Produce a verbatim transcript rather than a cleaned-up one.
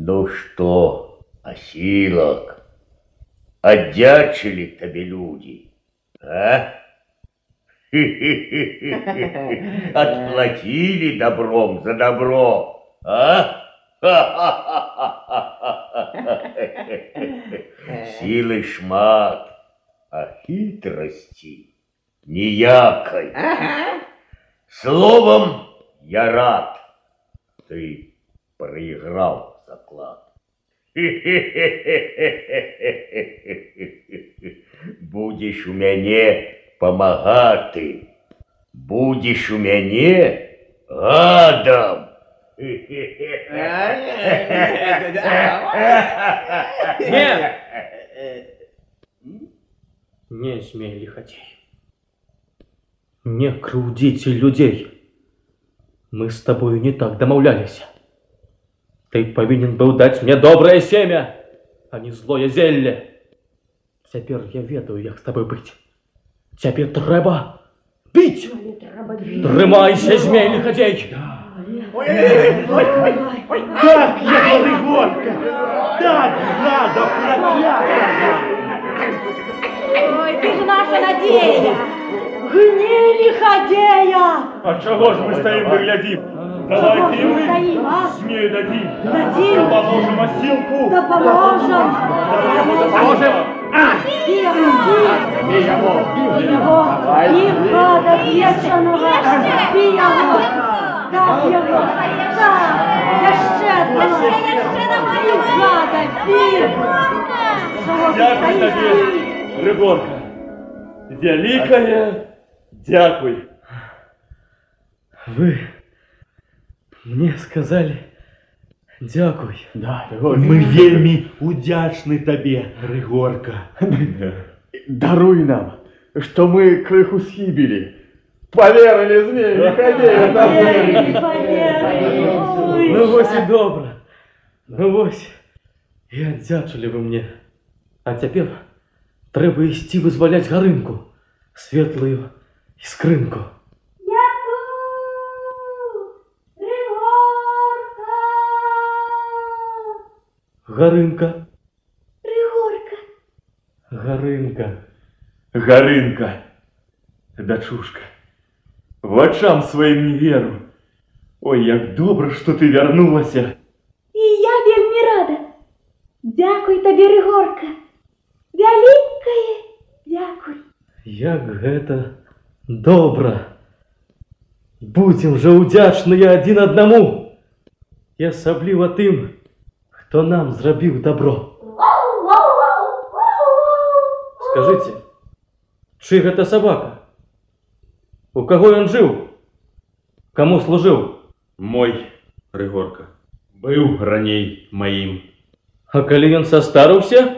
Ну что, осилок, отдячили тебе люди, а? Отплатили добром за добро, а? Силы шмат, а хитрости ніякой. Словом, я рад, ты проиграл заклад. Будешь у мяне помагати, будешь у мяне гадом. Нет! Не смей, лихотей. Не крудите людей. Мы с тобою не так домовлялись. Ты повинен был дать мне доброе семя, а не злое зелье. Теперь я ведаю, як с тобой быть. Тебе треба бить. Тримайся, змей лиходей. Так, я Ригорка! Так, надо, проклятая! Ой, ты же наша надея! Гни лиходея! А чего ж мы стоим да глядим? Давайте и мы стоим, а? змею дадим. Дадим. Да поможем осилку. Да поможем. Да поможем. А! Бей его! Бей его! Бей его! И гада бешеного! Бей его! Так его! Так! Еще одного! И гада! Бей! Чего ты Дякую стоишь? тобі, Ригорка. Великая дякуй. Вы мне сказали дякуй. Да, мы вельми удячны тебе, Ригорка. Даруй нам, что мы крыху схибили. Поверили змею, не ходили. Поверили, поверили. Ну вось и добро. Ну вось. И отдячили вы мне. А теперь треба ісці вызволяць Гарынку, светлую іскрынку. Гарынка. Ригорка. Гарынка. Гарынка, дочушка, вачам своим не веру. Ой, як добра, что ты вернулася. І я вельми рада. Дякуй тобі, Ригорка. Великое дякуй. Як гэта добра. Будем же удзячныя адзін аднаму. І асабліва тым, хто нам зрабіў добро. Скажите, чый гэта собака? У кого ён жыў? Кому служыў? Мой, Ригорка, быў раней маім. А калі ён састарыўся?